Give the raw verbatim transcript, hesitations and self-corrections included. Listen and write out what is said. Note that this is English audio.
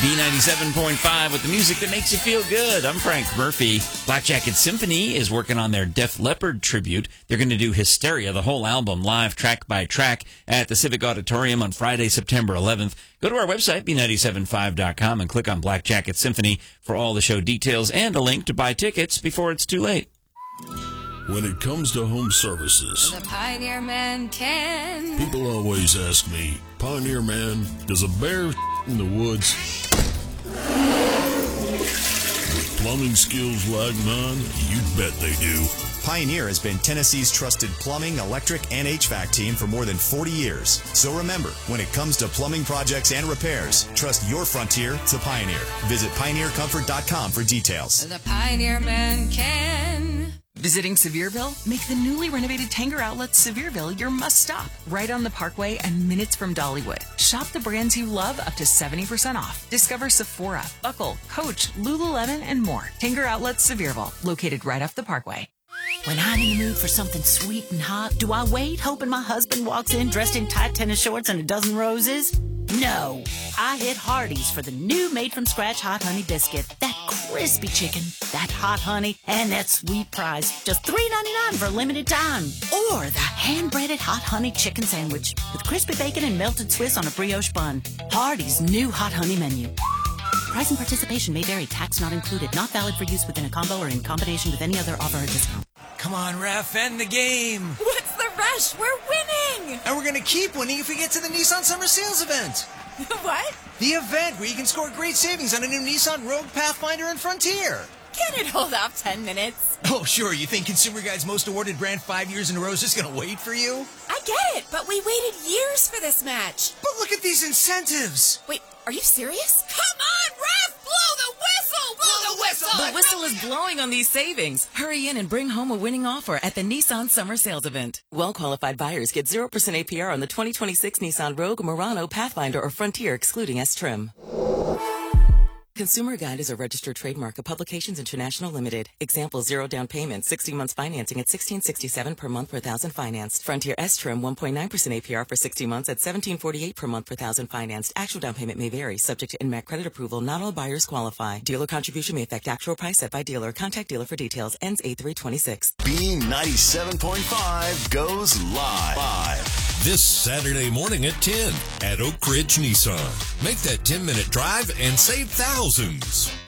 B ninety-seven point five with the music that makes you feel good. I'm Frank Murphy. Black Jacket Symphony is working on their Def Leppard tribute. They're going to do Hysteria, the whole album, live track by track at the Civic Auditorium on Friday, September eleventh. Go to our website, B nine seven five dot com, and click on Black Jacket Symphony for all the show details and a link to buy tickets before it's too late. When it comes to home services, the Pioneer Man can. People always ask me, Pioneer Man, does a bear in the woods with plumbing skills like mine? You bet they do. Pioneer has been Tennessee's trusted plumbing, electric, and H V A C team for more than forty years. So remember, when it comes to plumbing projects and repairs, trust your frontier to Pioneer. Visit pioneer comfort dot com for details. The Pioneer Man can. Visiting Sevierville? Make the newly renovated Tanger Outlet Sevierville your must-stop. Right on the Parkway and minutes from Dollywood. Shop the brands you love up to seventy percent off. Discover Sephora, Buckle, Coach, Lululemon, and more. Tanger Outlet Sevierville, located right off the Parkway. When I'm in the mood for something sweet and hot, do I wait hoping my husband walks in dressed in tight tennis shorts and a dozen roses? No. I hit Hardee's for the new made-from-scratch Hot Honey Biscuit. That crispy chicken, that hot honey, and that sweet price. Just three ninety-nine for a limited time. Or the hand-breaded Hot Honey Chicken Sandwich with crispy bacon and melted Swiss on a brioche bun. Hardee's new Hot Honey menu. Price and participation may vary. Tax not included. Not valid for use within a combo or in combination with any other offer or discount. Come on, Ref, end the game. What's the rush? We're winning. And we're going to keep winning if we get to the Nissan Summer Sales event. What? The event where you can score great savings on a new Nissan Rogue, Pathfinder, and Frontier. Can it hold off ten minutes? Oh, sure. You think Consumer Guide's most awarded brand five years in a row is just going to wait for you? I get it, but we waited years for this match. But look at these incentives. Wait, are you serious? Come on, Ref! Blow the whistle! Blow the whistle! The whistle is blowing on these savings. Hurry in and bring home a winning offer at the Nissan Summer Sales Event. Well-qualified buyers get zero percent A P R on the twenty twenty-six Nissan Rogue, Murano, Pathfinder, or Frontier, excluding S-Trim. Consumer Guide is a registered trademark of Publications International Limited. Example, zero down payment, sixty months financing at sixteen sixty-seven per month per thousand financed. Frontier S-Trim, one point nine percent A P R for sixty months at seventeen forty-eight per month per thousand financed. Actual down payment may vary, subject to N M A C credit approval. Not all buyers qualify. Dealer contribution may affect actual price set by dealer. Contact dealer for details. Ends eight three twenty-six. B ninety-seven point five goes live. live. This Saturday morning at ten at Oak Ridge Nissan. Make that ten-minute drive and save thousands.